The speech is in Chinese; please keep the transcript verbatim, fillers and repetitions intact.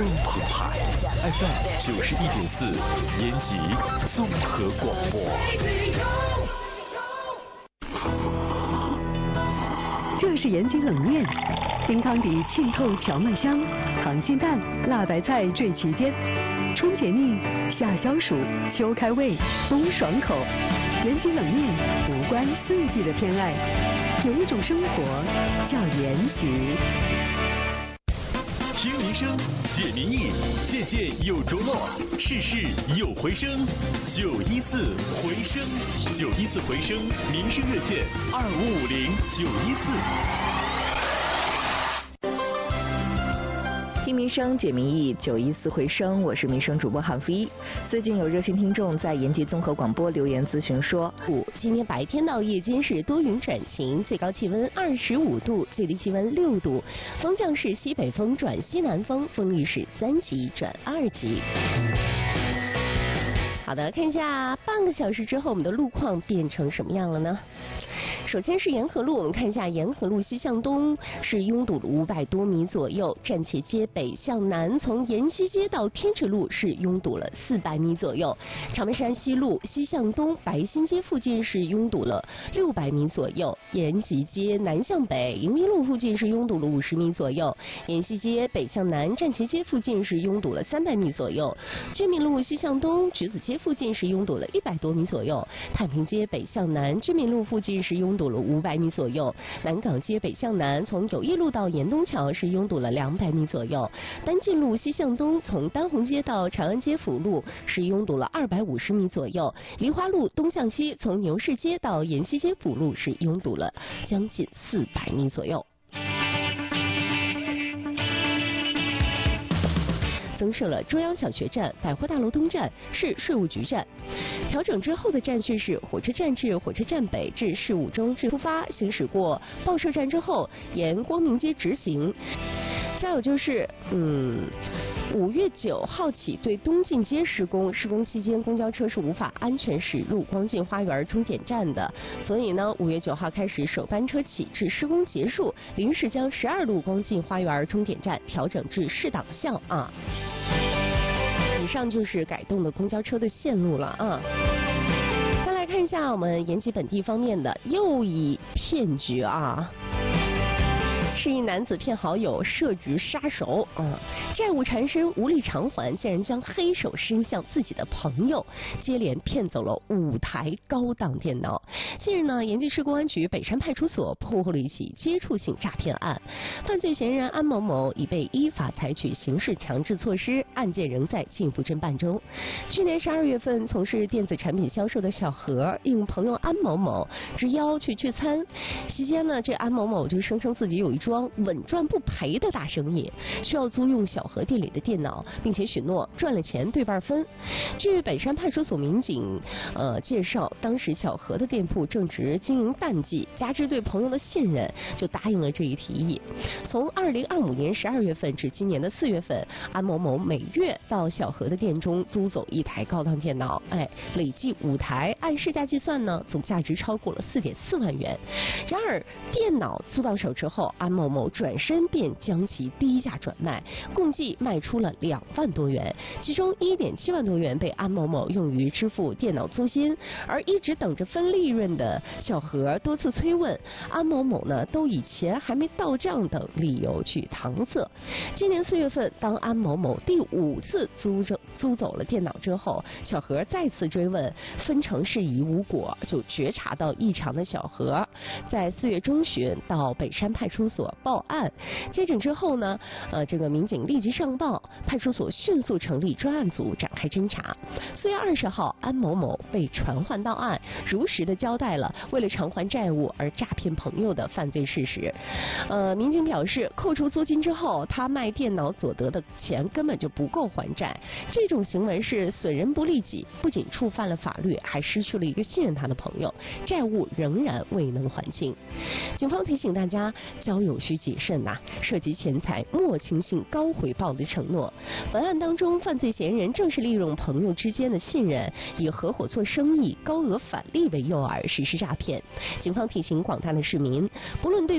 生澎湃 F M 九十一点四，延吉综合广播。 这是延吉冷面，冰汤底沁透荞麦香，溏心蛋、辣白菜缀其间，春解腻，夏消暑，秋开胃，冬爽口。延吉冷面无关四季的偏爱，有一种生活叫延吉。 听民生，解民意，件件有着落，事事有回声。九一四回声，九一四回声，民生热线二五五零九一四。 听民生解民意，九一四回声，我是民生主播韩飞。最近有热心听众在延吉综合广播留言咨询说， 五今天白天到夜间是多云转晴，最高气温二十五度，最低气温六度，风向是西北风转西南风，风力是三级转二级。好的，看一下半个小时之后我们的路况变成什么样了呢？首先是沿河路，我们看一下沿河路西向东是拥堵了五百多米左右，站前街北向南从延西街到天池路是拥堵了四百米左右，长白山西路西向东白新街附近是拥堵了六百米左右，延吉街南向北迎宾路附近是拥堵了五十米左右，延西街北向南站前街附近是拥堵了三百米左右，居民路西向东橘子街附近是拥堵了一百多米左右，太平街北向南居民路附近是拥堵了五百米左右，南港街北向南从友谊路到沿东桥是拥堵了两百米左右，丹进路西向东从丹红街到长安街辅路是拥堵了二百五十米左右，梨花路东向西从牛市街到延西街辅路是拥堵了将近四百米左右。增设了中央小学站、百货大楼东站、市税务局站。调整之后的站序是火车站至火车站北至市五中至出发，行驶过报社站之后，沿光明街直行。再有就是，嗯。五月九号起对东进街施工，施工期间公交车是无法安全驶入光进花园终点站的，所以呢，五月九号开始首班车起至施工结束，临时将十二路光进花园终点站调整至市党校啊。以上就是改动的公交车的线路了啊。再来看一下我们延吉本地方面的又一骗局啊。是一男子骗好友设局杀熟啊，债务缠身无力偿还，竟然将黑手伸向自己的朋友，接连骗走了五台高档电脑。近日呢，延吉市公安局北山派出所破获了一起接触性诈骗案，犯罪嫌疑人安某某已被依法采取刑事强制措施，案件仍在进一步侦办中。去年十二月份，从事电子产品销售的小何应朋友安某某之邀去聚餐，期间呢，这安某某就声称自己有一桩稳赚不赔的大生意，需要租用小何店里的电脑，并且许诺赚了钱对半分。据北山派出所民警呃介绍，当时小何的店铺正值经营淡季，加之对朋友的信任，就答应了这一提议。从二零二五年十二月份至今年的四月份，安某某每月到小何的店中租走一台高档电脑，哎，累计五台，按市价计算呢，总价值超过了四点四万元。然而，电脑租到手之后，安某某转身便将其低价转卖，共计卖出了两万多元，其中一点七万多元被安某某用于支付电脑租金，而一直等着分利润的小何多次催问安某某呢，都以钱还没到账等理由去搪塞。今年四月份，当安某某第五次租着租走了电脑之后，小何再次追问分成事宜无果，就觉察到异常的小何，在四月中旬到北山派出所报案。接诊之后呢，呃，这个民警立即上报，派出所迅速成立专案组展开侦查。四月二十号，安某某被传唤到案，如实的交代了为了偿还债务而诈骗朋友的犯罪事实。呃，民警表示，扣除租金之后，他卖电脑所得的钱根本就不够还债，这种行为是损人不利己，不仅触犯了法律，还失去了一个信任他的朋友，债务仍然未能还清。警方提醒大家，交友需谨慎呐、啊，涉及钱财莫轻信高回报的承诺。本案当中，犯罪嫌疑人正是利用朋友之间的信任，以合伙做生意、高额返利为诱饵实施诈骗。警方提醒广大的市民，不论对